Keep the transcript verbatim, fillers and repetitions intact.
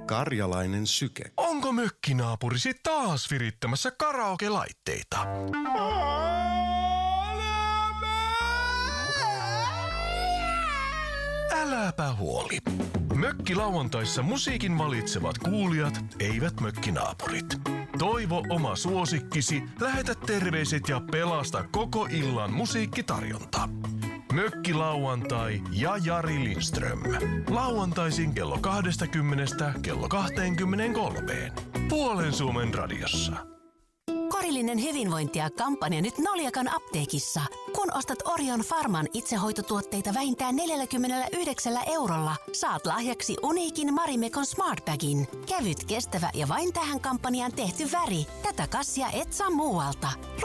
Karjalainen syke. Onko mökkinaapurisi taas virittämässä karaoke-laitteita? Äläpä huoli. Mökkilauantaissa musiikin valitsevat kuulijat, eivät mökkinaapurit. Toivo oma suosikkisi, lähetä terveiset ja pelasta koko illan musiikkitarjonta. Mökkilauantai ja Jari Lindström. Lauantaisin kello kaksikymmentä kello kaksikymmentäkolme. Puolen Suomen radiossa. Korillinen hyvinvointia kampanja nyt Noliakan apteekissa. Kun ostat Orion Farman itsehoitotuotteita vähintään neljäkymmentäyhdeksän eurolla, saat lahjaksi uniikin Marimekon Smart Bagin. Kevyt, kestävä ja vain tähän kampanjaan tehty väri. Tätä kassia et saa muualta.